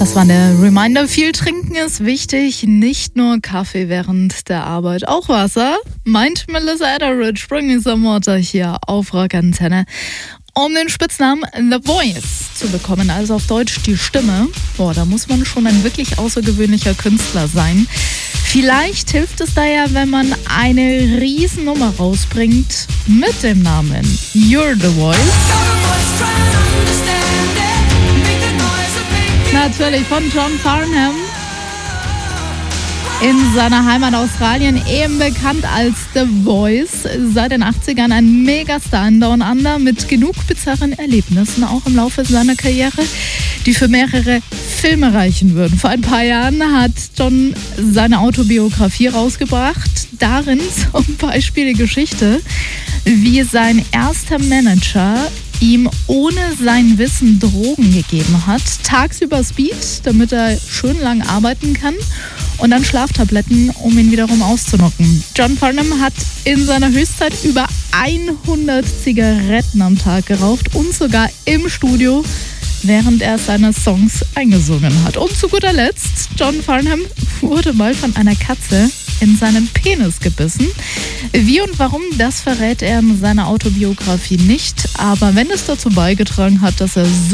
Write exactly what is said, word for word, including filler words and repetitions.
Das war der Reminder. Viel trinken ist wichtig. Nicht nur Kaffee während der Arbeit, auch Wasser. Meint Melissa Etheridge. Bring me some water hier auf Rock Antenne. Um den Spitznamen The Voice zu bekommen, also auf Deutsch die Stimme. Boah, da muss man schon ein wirklich außergewöhnlicher Künstler sein. Vielleicht hilft es da ja, wenn man eine Riesennummer rausbringt mit dem Namen You're The Voice. Natürlich von John Farnham. In seiner Heimat Australien eben bekannt als The Voice. Seit den achtzigern ein Megastar in Down Under mit genug bizarren Erlebnissen, auch im Laufe seiner Karriere, die für mehrere Filme reichen würden. Vor ein paar Jahren hat John seine Autobiografie rausgebracht. Darin zum Beispiel die Geschichte, wie sein erster Manager ihm ohne sein Wissen Drogen gegeben hat. Tagsüber Speed, damit er schön lang arbeiten kann. Und dann Schlaftabletten, um ihn wiederum auszunocken. John Farnham hat in seiner Höchstzeit über hundert Zigaretten am Tag geraucht und sogar im Studio, während er seine Songs eingesungen hat. Und zu guter Letzt, John Farnham wurde mal von einer Katze in seinen Penis gebissen. Wie und warum, das verrät er in seiner Autobiografie nicht. Aber wenn es dazu beigetragen hat, dass er so